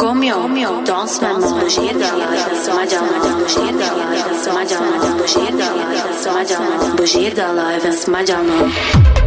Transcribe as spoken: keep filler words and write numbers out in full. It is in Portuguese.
Komio, dansmama, božírdalai, smaďalma, božírdalai, smaďalma, božírdalai, smaďalma, božírdalai, smaďalma.